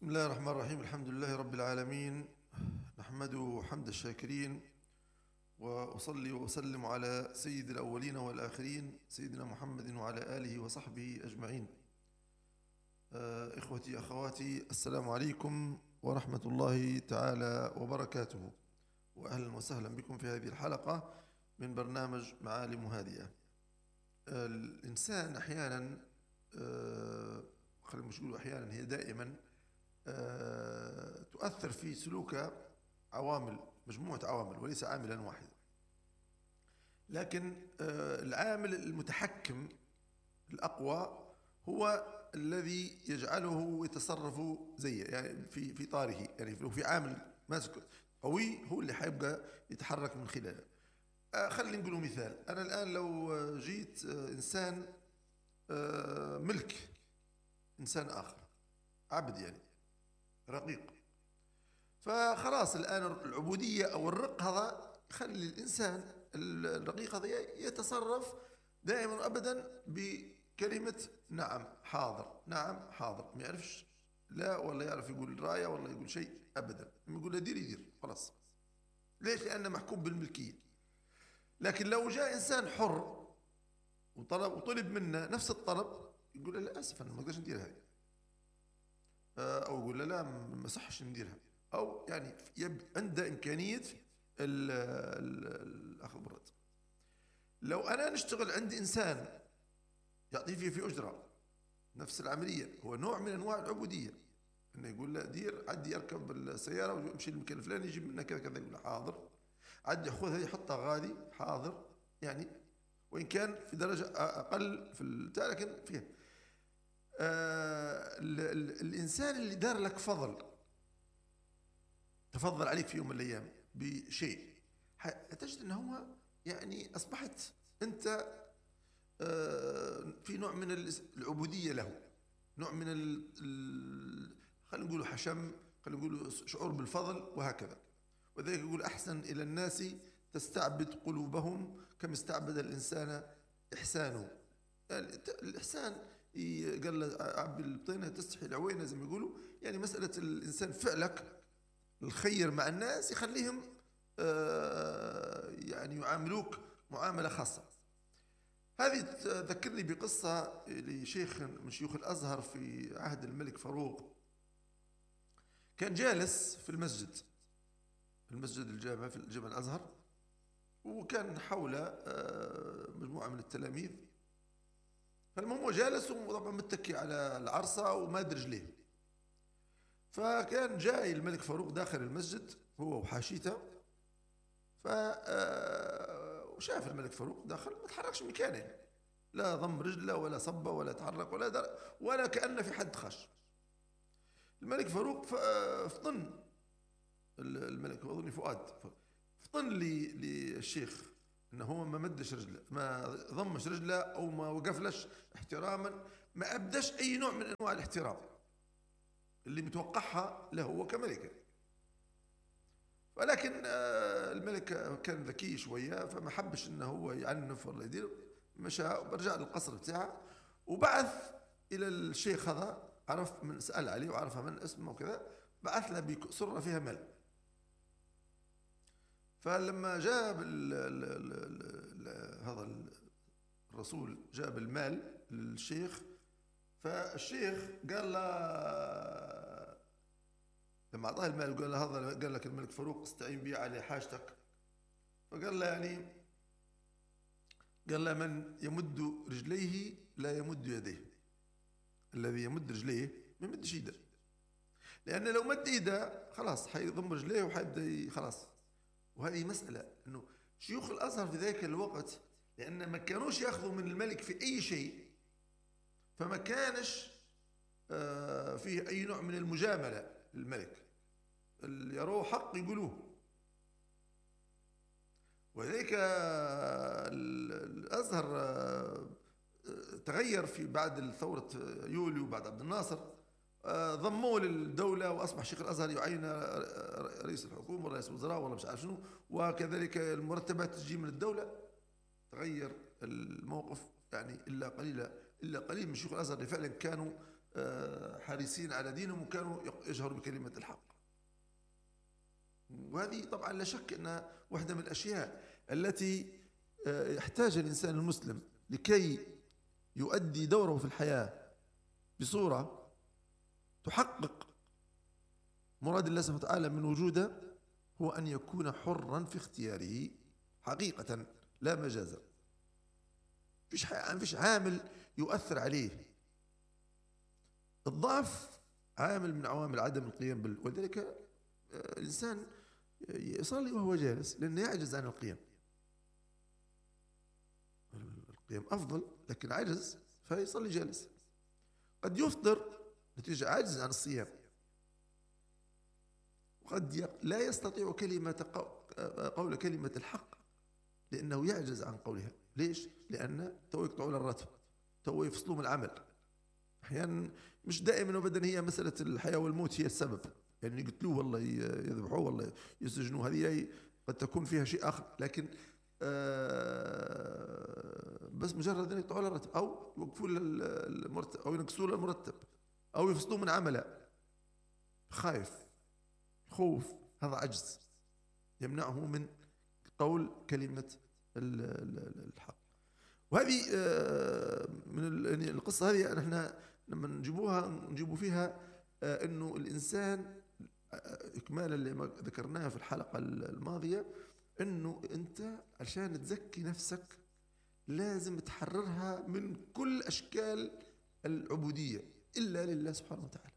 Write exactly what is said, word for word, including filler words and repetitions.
بسم الله الرحمن الرحيم. الحمد لله رب العالمين، نحمده حمد الشاكرين، وأصلي وأسلم على سيد الأولين والآخرين سيدنا محمد وعلى آله وصحبه أجمعين. آه، إخوتي أخواتي، السلام عليكم ورحمة الله تعالى وبركاته، وأهلا وسهلا بكم في هذه الحلقة من برنامج معالم هادئة. آه، الإنسان أحيانا آه، خلينا مش نقول أحيانا، هي دائما آه، تؤثر في سلوكه عوامل، مجموعة عوامل وليس عاملا واحدا. لكن آه، العامل المتحكم الأقوى هو الذي يجعله يتصرف زيه، يعني في في طاره، يعني لو في عامل ماسك قوي هو اللي حيبقى يتحرك من خلاله. آه، خلينا نقول مثال. أنا الآن لو جيت آه، إنسان آه، ملك إنسان آخر، عبد يعني رقيق، فخلاص الآن العبودية أو الرق هذا يخلي الإنسان الرقيق هذا يتصرف دائما وأبدا بكلمة نعم حاضر، نعم حاضر، ما يعرفش لا، ولا يعرف يقول راية ولا يقول شيء أبدا، يقول له دير يدير خلاص. ليش؟ لأنه محكوم بالملكية. لكن لو جاء إنسان حر وطلب وطلب منه نفس الطلب، يقول له لا أسف أنا ما أقدرش ندير هذه، أو يقول له لا ما صحش نديرها، أو يعني عنده إمكانية الأخذ بالرزق. لو أنا نشتغل عند إنسان يعطيه فيه في أجرة نفس العملية، هو نوع من أنواع العبودية، إنه يقول له دير، عدي يركب السيارة ويمشي المكان الفلاني يجيب منه كذا كذا، يقول له حاضر، عدي خذها يحطها غادي حاضر، يعني وإن كان في درجة أقل في البتاع لكن فيها. آه الإنسان اللي دار لك فضل، تفضل عليك في يوم من الأيام بشيء، تجد أنه هو يعني أصبحت أنت آه في نوع من العبودية له، نوع من خلينا نقول حشم، خلينا نقول شعور بالفضل وهكذا. وذلك يقول أحسن إلى الناس تستعبد قلوبهم كما استعبد الإنسان إحسانه. يعني الإحسان قال له عبي البطينة تستحي العوينة زي ما يقولوا، يعني مسألة الإنسان فعلك الخير مع الناس يخليهم آه يعني يعاملوك معاملة خاصة. هذه تذكرني بقصة لشيخ من شيوخ الأزهر في عهد الملك فاروق. كان جالس في المسجد، المسجد الجامع في جامع الأزهر، وكان حوله آه مجموعة من التلاميذ. فالمهم هو جالس وطبعا متكي على العرصة وما أدري رجليه. فكان جاي الملك فاروق داخل المسجد هو وحاشيته، ف وشاف الملك فاروق داخل ما تحركش مكانه، لا ضم رجله ولا صبه ولا تحرك ولا در ولا كأن في حد خش. الملك فاروق فطن، الملك أظن فؤاد فطن للشيخ انه هو ما مدش رجله، ما ضمش رجله او ما وقفلش احتراما، ما ابدش اي نوع من انواع الاحترام اللي متوقعها له هو كملك. ولكن الملك كان ذكي شويه، فما حبش انه هو يعنف ولا يدير، مشى ورجع للقصر بتاعه وبعث الى الشيخ هذا، عرف من سال عليه وعرف من اسمه وكذا، بعث له بسره فيها مال. فلما جاب ال ال ال ال هذا الرسول جاب المال للشيخ، فالشيخ قال له لما أعطاه المال قال له هذا قال لك الملك فاروق استعين به على حاجتك. فقال له يعني قال له من يمد رجليه لا يمد يديه، الذي يمد رجليه ما يمدش يده، لأن لو مد يده خلاص حيضم رجليه وحيبدأ خلاص. وهذه مسألة أنه شيوخ الأزهر في ذلك الوقت لأن ما كانوش يأخذوا من الملك في أي شيء، فما كانش فيه أي نوع من المجاملة للملك، اللي يروه حق يقولوه. وذلك الأزهر تغير في بعد ثورة يوليو بعد عبد الناصر، ضموه للدولة وأصبح شيخ الأزهر يعين رئيس الحكومة ورئيس الوزراء ولا مش عارف شنو، وكذلك المرتبات تجي من الدولة. تغير الموقف يعني إلا قليلا إلا قليل من شيوخ الأزهر اللي فعلا كانوا حريصين على دينهم وكانوا يجهروا بكلمة الحق. وهذه طبعا لا شك أنها واحدة من الأشياء التي يحتاج الإنسان المسلم لكي يؤدي دوره في الحياة بصورة تحقق مراد الله سبحانه وتعالى من وجوده، هو أن يكون حرا في اختياره حقيقة لا مجازا. فيش فيش عامل يؤثر عليه. الضعف عامل من عوامل عدم القيام بال، ولذلك الإنسان يصلي وهو جالس لأنه يعجز عن القيام. القيام أفضل لكن عجز فيصلي جالس. قد يفطر نتيجة عجز عن الصيام، وقد لا يستطيع كلمة قول كلمة الحق لأنه يعجز عن قولها. ليش؟ لأن تو يقطعون الراتب، تو يفصلوا من العمل. أحيانا مش دائما وابدا هي مسألة الحياة والموت هي السبب، يعني يقتلوه والله يذبحوه والله يسجنوه، هذه قد تكون فيها شيء آخر، لكن آه بس مجرد أن يقطعوا الراتب أو يوقفوا المرتب أو ينقصوا له المرتب أو يفصلوه من عمله، خايف خوف، هذا عجز يمنعه من قول كلمة الحق. وهذه من القصة هذه نحن لما نجيبوها نجيبوا فيها أنه الإنسان إكمالا لما ذكرناه في الحلقة الماضية، أنه أنت عشان تزكي نفسك لازم تحررها من كل أشكال العبودية إلا لله سبحانه وتعالى.